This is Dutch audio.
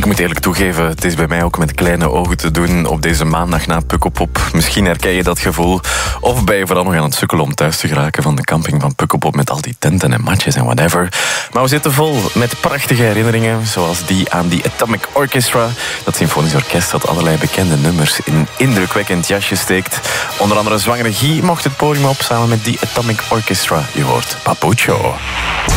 Ik moet eerlijk toegeven, het is bij mij ook met kleine ogen te doen op deze maandag na Pukkelpop. Misschien herken je dat gevoel. Of ben je vooral nog aan het sukkelen om thuis te geraken van de camping van Pukkelpop met al die tenten en matjes en whatever. Maar we zitten vol met prachtige herinneringen, zoals die aan die Atomic Orchestra. Dat symfonisch orkest dat allerlei bekende nummers in een indrukwekkend jasje steekt. Onder andere zwangere Guy mocht het podium op samen met die Atomic Orchestra. Je hoort Papucho.